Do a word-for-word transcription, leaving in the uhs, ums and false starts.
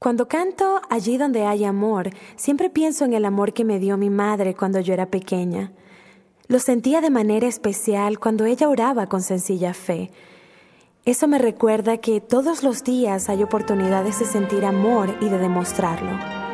Cuando canto Allí donde hay amor, siempre pienso en el amor que me dio mi madre cuando yo era pequeña. Lo sentía de manera especial cuando ella oraba con sencilla fe. Eso me recuerda que todos los días hay oportunidades de sentir amor y de demostrarlo.